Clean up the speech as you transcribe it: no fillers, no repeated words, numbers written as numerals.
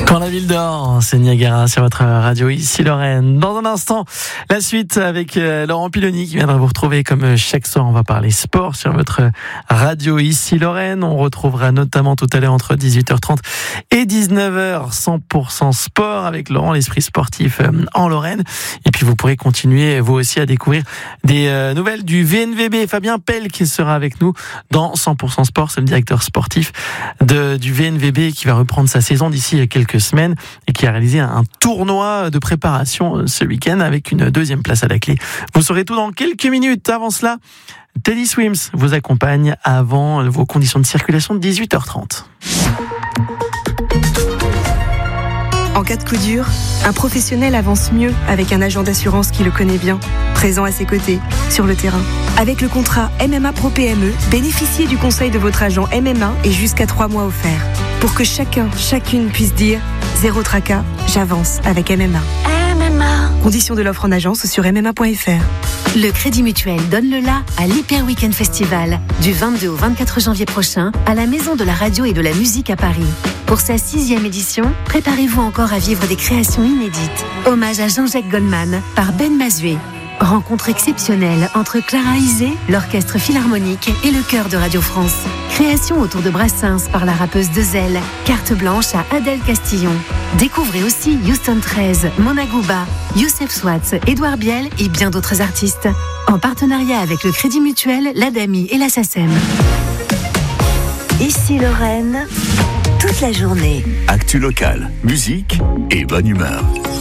Quand la ville dort, c'est Niagara sur votre radio ici Lorraine. Dans un instant, la suite avec Laurent Piloni qui viendra vous retrouver comme chaque soir. On va parler sport sur votre radio ici Lorraine. On retrouvera notamment tout à l'heure entre 18h30 et 19h 100% sport avec Laurent, l'esprit sportif en Lorraine. Et puis vous pourrez continuer vous aussi à découvrir des nouvelles du VNVB. Fabien Pell qui sera avec nous dans 100% sport. C'est le directeur sportif du VNVB qui va reprendre sa saison d'ici quelques semaines et qui a réalisé un tournoi de préparation ce week-end avec une deuxième place à la clé. Vous saurez tout dans quelques minutes. Avant cela, Teddy Swims vous accompagne avant vos conditions de circulation de 18h30. En cas de coup dur, un professionnel avance mieux avec un agent d'assurance qui le connaît bien, présent à ses côtés, sur le terrain. Avec le contrat MMA Pro PME, bénéficiez du conseil de votre agent MMA et jusqu'à 3 mois offerts. Pour que chacune puisse dire « Zéro tracas, j'avance avec MMA ». Conditions de l'offre en agence sur mma.fr. Le Crédit Mutuel donne le la à l'Hyper Weekend Festival du 22 au 24 janvier prochain à la Maison de la Radio et de la Musique à Paris. Pour sa 6e édition, préparez-vous encore à vivre des créations inédites. Hommage à Jean-Jacques Goldman par Ben Mazué. Rencontre exceptionnelle entre Clara Isé, l'Orchestre Philharmonique et le Chœur de Radio France. Création autour de Brassens par la rappeuse Dezel. Carte blanche à Adèle Castillon. Découvrez aussi Houston 13, Mona Gouba, Youssef Swatz, Édouard Biel et bien d'autres artistes. En partenariat avec le Crédit Mutuel, l'ADAMI et la SACEM. Ici Lorraine, toute la journée. Actu locale, musique et bonne humeur.